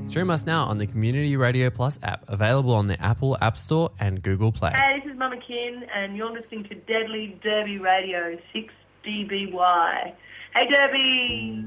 Stream us now on the Community Radio Plus app, available on the Apple App Store and Google Play. Hey, this is Mama Kin, and you're listening to Deadly Derby Radio 6DBY. Hey, Derby!